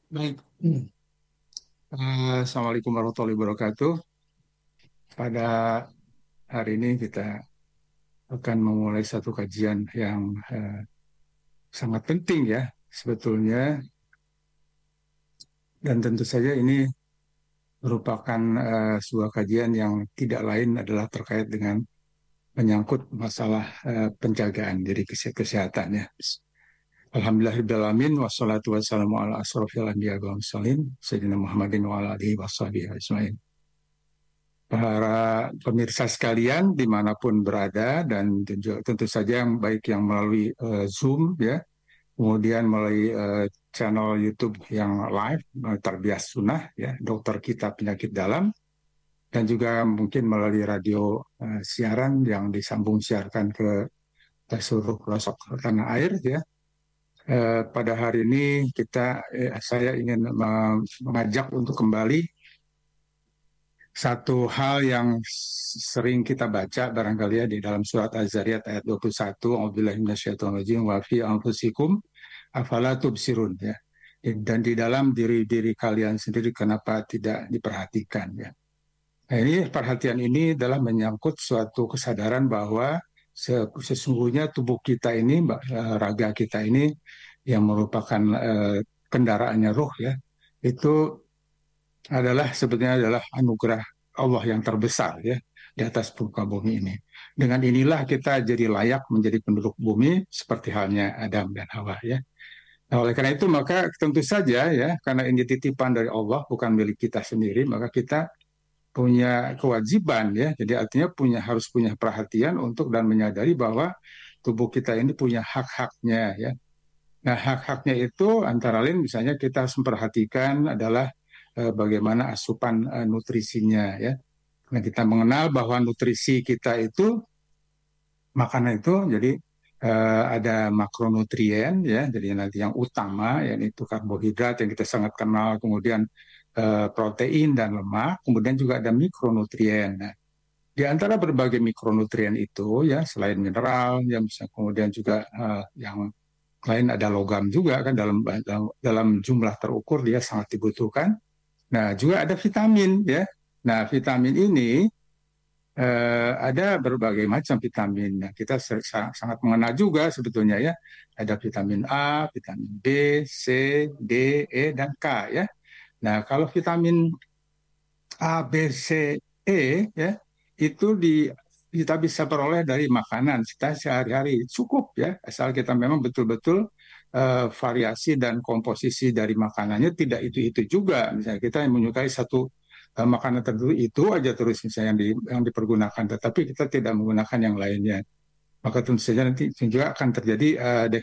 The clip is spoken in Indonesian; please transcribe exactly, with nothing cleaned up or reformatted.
Baik. Hmm. Eh, Assalamualaikum warahmatullahi wabarakatuh. Pada hari ini kita akan memulai satu kajian yang eh, sangat penting ya sebetulnya, dan tentu saja ini merupakan eh, sebuah kajian yang tidak lain adalah terkait dengan menyangkut masalah eh, penjagaan diri kese- kesehatan ya. Alhamdulillahirrahmanirrahim, wassalatu wassalamu ala asrofil anbiya wal mursalin sayyidina Muhammadin wa ala alihi washabihi ajmain. Para pemirsa sekalian dimanapun berada, dan tentu, tentu saja yang baik yang melalui eh, Zoom ya, kemudian melalui eh, channel YouTube yang live, eh, Tarbiyah Sunnah ya, dokter kita penyakit dalam, dan juga mungkin melalui radio eh, siaran yang disambung siarkan ke seluruh pelosok tanah air ya. Eh, pada hari ini kita eh, saya ingin eh, mengajak untuk kembali satu hal yang sering kita baca barangkali ya di dalam surat Az-Zariyat ayat dua puluh satu, A'udzubillahi minasyaitonirrajim wa fi anfusikum afala tubsirun ya. Dan di dalam diri-diri kalian sendiri kenapa tidak diperhatikan ya. Nah, ini perhatian ini adalah menyangkut suatu kesadaran bahwa sesungguhnya tubuh kita ini, eh, raga kita ini yang merupakan eh, kendaraannya roh ya, itu adalah sebetulnya adalah anugerah Allah yang terbesar ya di atas muka bumi ini. Dengan inilah kita jadi layak menjadi penduduk bumi seperti halnya Adam dan Hawa ya. Nah, oleh karena itu maka tentu saja ya, karena ini titipan dari Allah bukan milik kita sendiri, maka kita punya kewajiban ya. Jadi artinya punya harus punya perhatian untuk dan menyadari bahwa tubuh kita ini punya hak-haknya ya. Nah, hak-haknya itu antara lain misalnya kita harus memperhatikan adalah eh, bagaimana asupan eh, nutrisinya ya. Nah, kita mengenal bahwa nutrisi kita itu makanan itu jadi eh, ada makronutrien ya, jadi nanti yang utama yaitu karbohidrat yang kita sangat kenal, kemudian eh, protein dan lemak, kemudian juga ada mikronutrien. Nah, di antara berbagai mikronutrien itu ya selain mineral ya bisa kemudian juga eh, yang lain ada logam juga kan dalam dalam, dalam jumlah terukur dia sangat dibutuhkan. Nah, juga ada vitamin ya. Nah, vitamin ini eh, ada berbagai macam vitamin. Nah, kita sangat mengenal juga sebetulnya ya. Ada vitamin A, vitamin B, C, D, E, dan K ya. Nah, kalau vitamin A, B, C, E ya, itu di kita bisa peroleh dari makanan kita sehari-hari cukup ya, asal kita memang betul-betul eh, variasi dan komposisi dari makanannya tidak itu-itu juga. Misalnya kita yang menyukai satu eh, makanan tertentu itu aja terus misalnya yang, di, yang dipergunakan, tetapi kita tidak menggunakan yang lainnya. Maka tentu saja nanti juga akan terjadi uh,